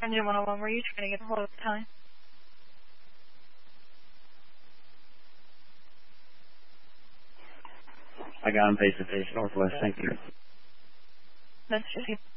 Engine 101, were you trying to get a hold of the time? I got him face to face, Northwest, thank you. That's just